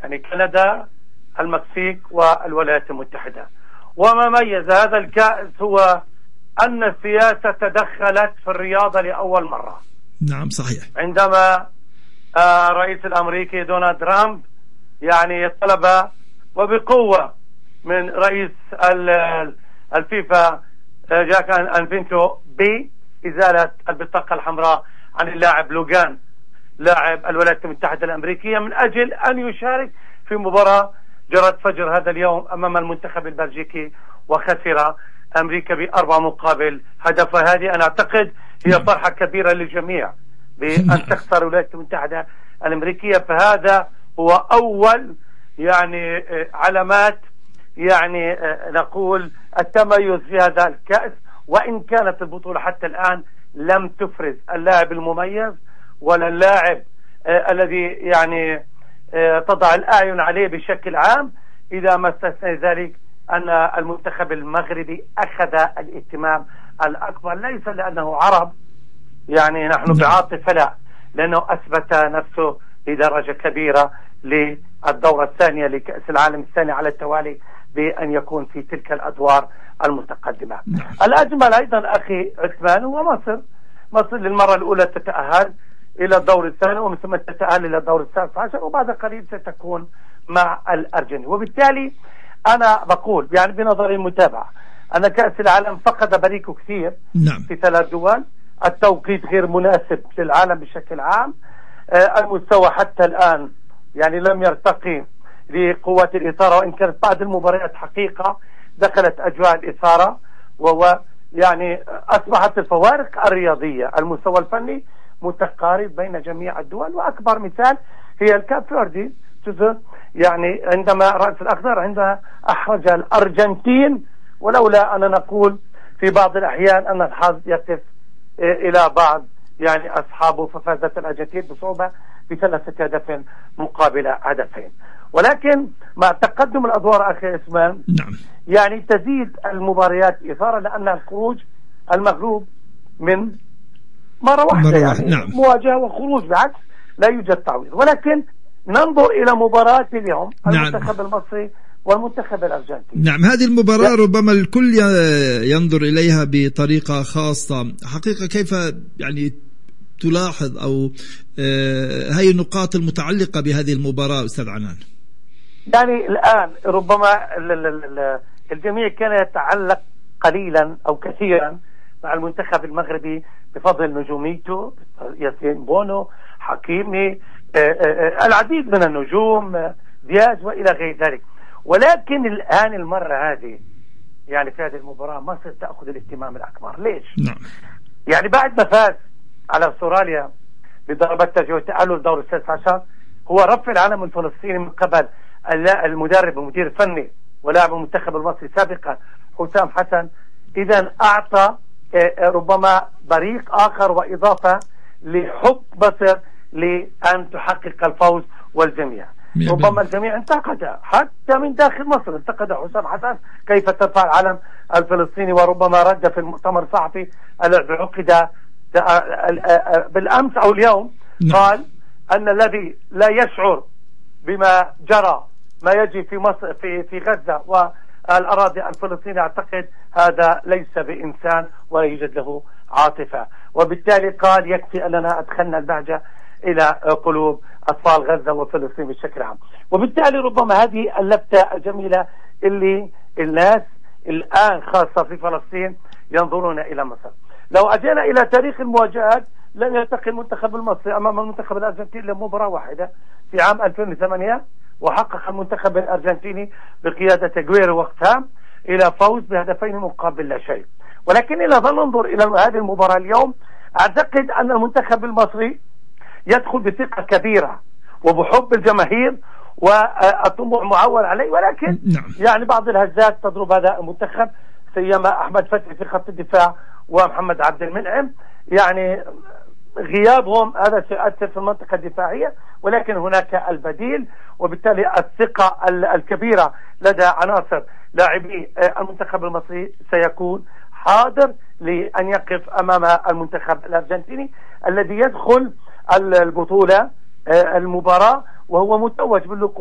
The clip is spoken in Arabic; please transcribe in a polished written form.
يعني كندا، المكسيك والولايات المتحدة. وما ميز هذا الكأس هو أن السياسة تدخلت في الرياضة لأول مرة. نعم صحيح. عندما الرئيس الأمريكي دونالد ترامب يعني طلب وبقوة من رئيس الفيفا جاك أنفينتو بإزالة البطاقة الحمراء عن اللاعب لوغان لاعب الولايات المتحدة الأمريكية من أجل أن يشارك في مباراة جرت فجر هذا اليوم أمام المنتخب البلجيكي، وخسر أمريكا ب4-1. هذه أنا أعتقد هي فرحة كبيرة للجميع بأن تخسر الولايات المتحدة الأمريكية. فهذا هو أول يعني علامات يعني نقول التميز في هذا الكأس، وإن كانت البطولة حتى الآن لم تفرز اللاعب المميز ولا اللاعب الذي يعني تضع الأعين عليه بشكل عام، إذا ما استثنى ذلك أن المنتخب المغربي أخذ الاهتمام الأكبر، ليس لأنه عرب يعني نحن بعاطفة، لا، لأنه أثبت نفسه بدرجة كبيرة للدورة الثانية لكأس العالم الثاني على التوالي بأن يكون في تلك الأدوار المتقدمة. الأجمل أيضا أخي عثمان هو مصر للمرة الأولى تتأهل إلى الدور الثاني، ومن ثم تتأهل إلى الدور الثالث عشر، وبعد قليل ستكون مع الأرجنتين. وبالتالي أنا بقول يعني بنظري المتابعة أن كأس العالم فقد بريقه كثير في 3 دول، التوقيت غير مناسب للعالم بشكل عام، المستوى حتى الآن يعني لم يرتقي لقوة الإثارة، وإن كانت بعض المباريات حقيقة دخلت أجواء الإثارة، وهو يعني أصبحت الفوارق الرياضية المستوى الفني متقارب بين جميع الدول. وأكبر مثال هي الكاب فيردي يعني عندما رأس الأخضر عندما أحرج الأرجنتين، ولولا أن نقول في بعض الأحيان أن الحظ يقف إلى بعض يعني أصحابه، ففازت الأرجنتين بصعوبة ب3 أهداف مقابل 2. ولكن مع تقدم الأدوار أخي عثمان يعني تزيد المباريات إثارة، لأن الخروج المغلوب من مرة واحدة يعني مواجهة وخروج، بعكس لا يوجد تعويض. ولكن ننظر إلى مباراة اليوم المنتخب المصري والمنتخب الأرجنتيني. نعم، هذه المباراة ربما الكل ينظر إليها بطريقة خاصة. حقيقة كيف يعني تلاحظ أو هاي النقاط المتعلقة بهذه المباراة أستاذ عنان؟ يعني الآن ربما الجميع كان يتعلق قليلا أو كثيرا مع المنتخب المغربي بفضل نجوميته، ياسين بونو، حكيمي، العديد من النجوم، دياز وإلى غير ذلك. ولكن الآن المرة هذه يعني في هذه المباراة مصر تأخذ الاهتمام الأكبر. ليش؟ يعني بعد ما فاز على استراليا بضربات ترجيح والتأهل لدور السادس عشر، هو رفع العلم الفلسطيني من قبل المدرب والمدير الفني ولاعب المنتخب المصري سابقا حسام حسن. إذا أعطى ربما بريق آخر وإضافة لحب مصر لأن تحقق الفوز. والجميع ربما الجميع انتقد حتى من داخل مصر، انتقد حسام حسن كيف ترفع العلم الفلسطيني، وربما رد في المؤتمر الصحفي الذي عقد بالأمس أو اليوم قال أن الذي لا يشعر بما جرى ما يجري في مصر في غزة والأراضي الفلسطينية أعتقد هذا ليس بإنسان ولا يوجد له عاطفة. وبالتالي قال يكفي أننا أدخلنا البهجة إلى قلوب أطفال غزة وفلسطين بشكل عام. وبالتالي ربما هذه اللفتة الجميلة اللي الناس الآن خاصة في فلسطين ينظرون إلى مصر. لو أجينا إلى تاريخ المواجهات لم يلتقي المنتخب المصري أمام المنتخب الأرجنتيني لمباراة واحدة في عام 2008، وحقق المنتخب الأرجنتيني بقيادة أجويرو وقتها إلى فوز بهدفين مقابل لا شيء. ولكن إذا ننظر إلى هذه المباراة اليوم أعتقد أن المنتخب المصري يدخل بثقة كبيرة وبحب الجماهير والطموح معول عليه. ولكن يعني بعض الهزات تضرب هذا المنتخب، سيما أحمد فتحي في خط الدفاع ومحمد عبد المنعم، يعني غيابهم هذا سيؤثر في المنطقة الدفاعية، ولكن هناك البديل. وبالتالي الثقة الكبيرة لدى عناصر لاعبي المنتخب المصري سيكون حاضر لأن يقف أمام المنتخب الأرجنتيني الذي يدخل البطولة المباراة وهو متوج باللقب